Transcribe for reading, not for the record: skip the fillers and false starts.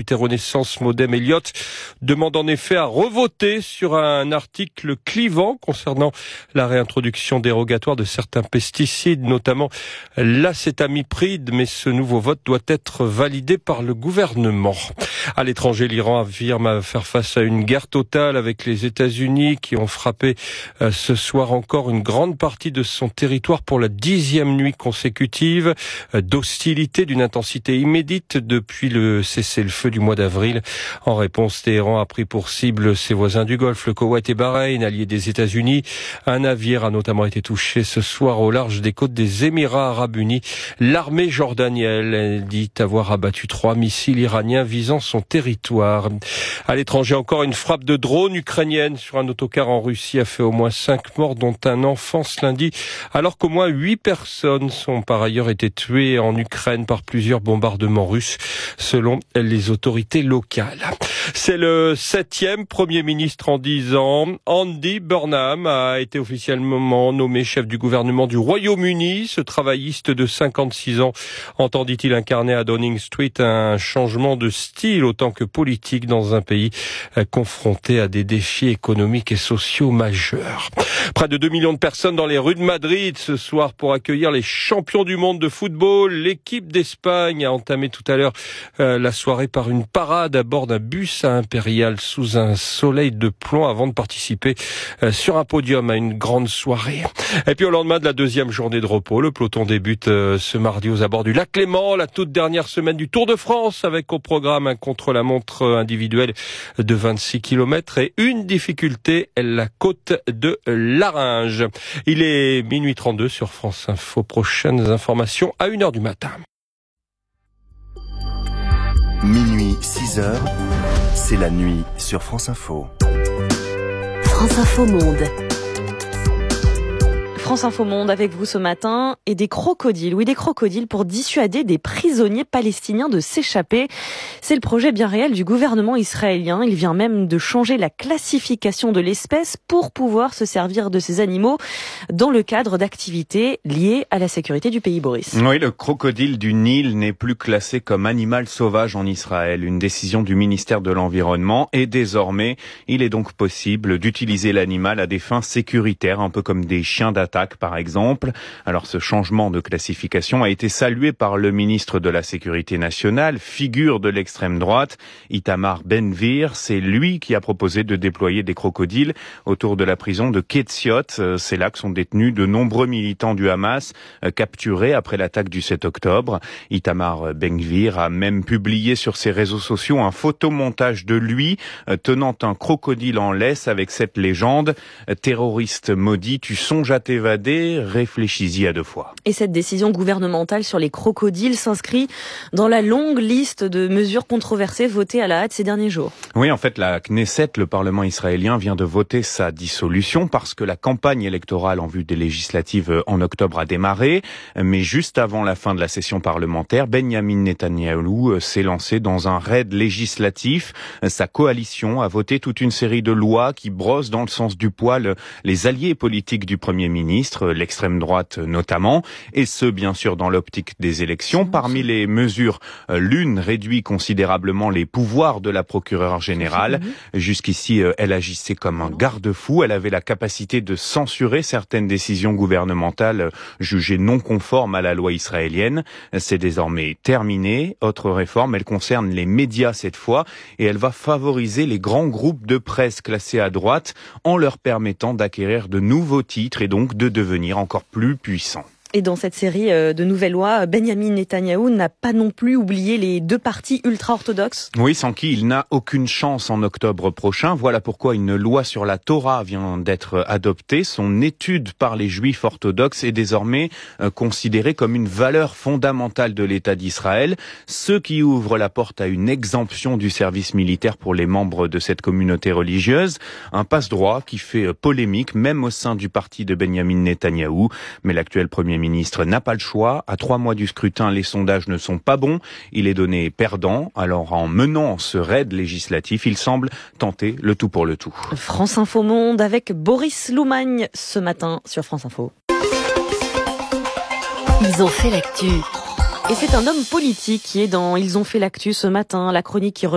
Majorité Renaissance Modem Elliott demande en effet à revoter sur un article clivant concernant la réintroduction dérogatoire de certains pesticides, notamment l'acétamipride, mais ce nouveau vote doit être validé par le gouvernement. À l'étranger, l'Iran affirme faire face à une guerre totale avec les États-Unis qui ont frappé ce soir encore une grande partie de son territoire pour la 10e nuit consécutive d'hostilité d'une intensité inédite depuis le cessez-le-feu du mois d'avril. En réponse, Téhéran a pris pour cible ses voisins du Golfe, le Koweït et Bahreïn, alliés des États-Unis. Un navire a notamment été touché ce soir au large des côtes des Émirats arabes unis. L'armée jordanienne dit avoir abattu 3 missiles iraniens visant son territoire. À l'étranger, encore une frappe de drone ukrainienne sur un autocar en Russie a fait au moins 5 morts, dont un enfant ce lundi, alors qu'au moins 8 personnes sont par ailleurs été tuées en Ukraine par plusieurs bombardements russes, selon les autorités locales. C'est le 7e Premier ministre en 10 ans. Andy Burnham a été officiellement nommé chef du gouvernement du Royaume-Uni. Ce travailliste de 56 ans entendit-il incarner à Downing Street un changement de style autant que politique dans un pays confronté à des défis économiques et sociaux majeurs. Près de 2 millions de personnes dans les rues de Madrid ce soir pour accueillir les champions du monde de football. L'équipe d'Espagne a entamé tout à l'heure la soirée par une parade à bord d'un bus impérial sous un soleil de plomb avant de participer sur un podium à une grande soirée. Et puis au lendemain de la 2e journée de repos, le peloton débute ce mardi aux abords du lac Léman, la toute dernière semaine du Tour de France avec au programme un contre-la-montre individuel de 26 km et une difficulté, la côte de Larringe. Il est minuit 32 sur France Info. Prochaines informations à 1h du matin. Minuit 6h, c'est la nuit sur France Info. France Info Monde. France Info Monde avec vous ce matin et des crocodiles. Oui, des crocodiles pour dissuader des prisonniers palestiniens de s'échapper. C'est le projet bien réel du gouvernement israélien. Il vient même de changer la classification de l'espèce pour pouvoir se servir de ces animaux dans le cadre d'activités liées à la sécurité du pays, Boris. Oui, le crocodile du Nil n'est plus classé comme animal sauvage en Israël. Une décision du ministère de l'Environnement et désormais, il est donc possible d'utiliser l'animal à des fins sécuritaires, un peu comme des chiens d'attaque par exemple. Alors ce changement de classification a été salué par le ministre de la Sécurité nationale, figure de l'extrême droite, Itamar Ben-Gvir. C'est lui qui a proposé de déployer des crocodiles autour de la prison de Ketziot. C'est là que sont détenus de nombreux militants du Hamas capturés après l'attaque du 7 octobre. Itamar Ben-Gvir a même publié sur ses réseaux sociaux un photomontage de lui tenant un crocodile en laisse avec cette légende: terroriste maudit, tu songes à t'évader, réfléchis-y à 2 fois. Et cette décision gouvernementale sur les crocodiles s'inscrit dans la longue liste de mesures controversées votées à la hâte ces derniers jours. Oui, en fait, la Knesset, le Parlement israélien, vient de voter sa dissolution parce que la campagne électorale en vue des législatives en octobre a démarré. Mais juste avant la fin de la session parlementaire, Benyamin Netanyahou s'est lancé dans un raid législatif. Sa coalition a voté toute une série de lois qui brossent dans le sens du poil les alliés politiques du Premier ministre, l'extrême droite notamment, et ce bien sûr dans l'optique des élections. Parmi les mesures, l'une réduit considérablement les pouvoirs de la procureure générale. Jusqu'ici, elle agissait comme un garde-fou. Elle avait la capacité de censurer certaines décisions gouvernementales jugées non conformes à la loi israélienne. C'est désormais terminé. Autre réforme, elle concerne les médias cette fois, et elle va favoriser les grands groupes de presse classés à droite en leur permettant d'acquérir de nouveaux titres et donc de devenir encore plus puissants. Et dans cette série de nouvelles lois, Benyamin Netanyahou n'a pas non plus oublié les 2 partis ultra-orthodoxes. Oui, sans qui il n'a aucune chance en octobre prochain. Voilà pourquoi une loi sur la Torah vient d'être adoptée. Son étude par les juifs orthodoxes est désormais considérée comme une valeur fondamentale de l'État d'Israël, ce qui ouvre la porte à une exemption du service militaire pour les membres de cette communauté religieuse. Un passe-droit qui fait polémique, même au sein du parti de Benyamin Netanyahou. Mais l'actuel Premier ministre n'a pas le choix. À 3 mois du scrutin, les sondages ne sont pas bons. Il est donné perdant. Alors en menant ce raid législatif, il semble tenter le tout pour le tout. France Info Monde avec Boris Loumagne ce matin sur France Info. Ils ont fait l'actu. Et c'est un homme politique qui est dans Ils ont fait l'actu ce matin, la chronique qui